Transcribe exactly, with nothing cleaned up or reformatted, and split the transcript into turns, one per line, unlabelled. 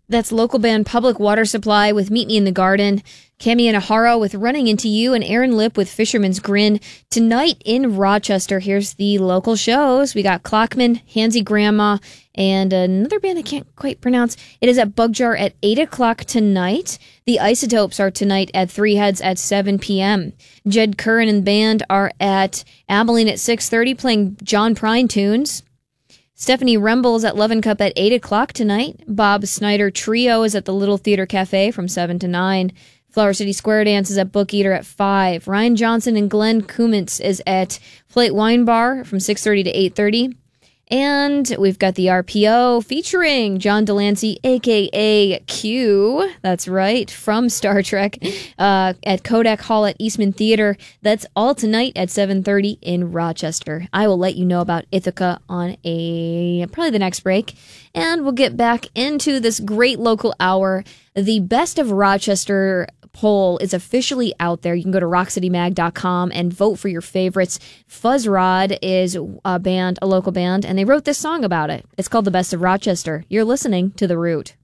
That's local band Public Water Supply with Meet Me in the Garden, Cami Anahara with Running Into You, and Aaron Lip with Fisherman's Grin. Tonight in Rochester, here's the local shows. We got Clockman, Hansy Grandma, and another band I can't quite pronounce. It is at Bug Jar at eight o'clock tonight. The Isotopes are tonight at Three Heads at seven p.m. Jed Curran and band are at Abilene at six thirty playing John Prine tunes. Stephanie Rembles at Love and Cup at eight o'clock tonight. Bob Snyder Trio is at the Little Theater Cafe from seven to nine. Flower City Square Dance is at Book Eater at five. Ryan Johnson and Glenn Kumintz is at Plate Wine Bar from six thirty to eight thirty. And we've got the R P O featuring John Delancey, a k a. Q, that's right, from Star Trek, uh, at Kodak Hall at Eastman Theater. That's all tonight at seven thirty in Rochester. I will let you know about Ithaca on a probably the next break. And we'll get back into this great local hour. The Best of Rochester poll is officially out there. You can go to rock city mag dot com and vote for your favorites. Fuzzrod is a band, a local band, and they wrote this song about it. It's called The Best of Rochester. You're listening to The Root.